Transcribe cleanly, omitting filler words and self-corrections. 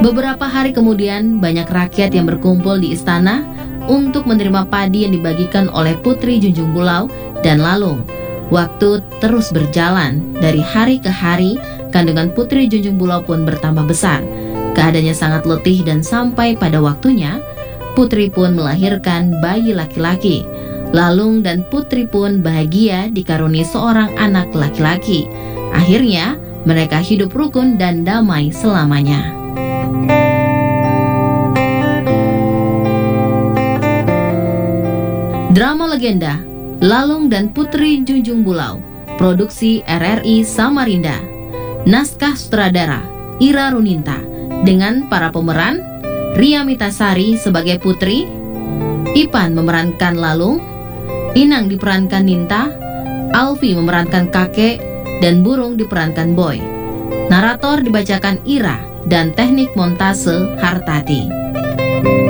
Beberapa hari kemudian, banyak rakyat yang berkumpul di istana untuk menerima padi yang dibagikan oleh Putri Junjung Bulau dan Lalung. Waktu terus berjalan, dari hari ke hari, kandungan Putri Junjung Bulau pun bertambah besar. Keadaannya sangat letih dan sampai pada waktunya, Putri pun melahirkan bayi laki-laki. Lalung dan Putri pun bahagia dikaruniai seorang anak laki-laki. Akhirnya, mereka hidup rukun dan damai selamanya. Drama legenda Lalung dan Putri Junjung Bulau, produksi RRI Samarinda. Naskah sutradara Ira Runinta, dengan para pemeran Ria Mitasari sebagai Putri, Ipan memerankan Lalung, Inang diperankan Ninta, Alfi memerankan kakek, dan Burung diperankan Boy. Narator dibacakan Ira dan teknik montase Hartati.